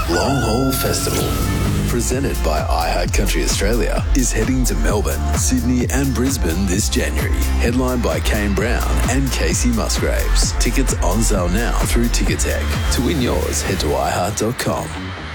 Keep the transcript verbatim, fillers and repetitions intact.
Long Haul Festival, presented by iHeart Country Australia, is heading to Melbourne, Sydney and Brisbane this January. Headlined by Kane Brown and Casey Musgraves. Tickets on sale now through Ticketek. To win yours, head to i heart dot com.